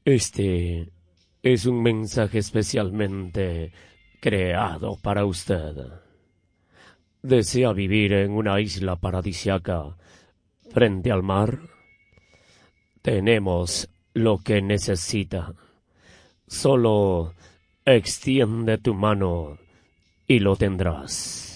Este es un mensaje especialmente creado para usted. ¿Desea vivir en una isla paradisiaca frente al mar? Tenemos lo que necesita. Solo extiende tu mano y lo tendrás.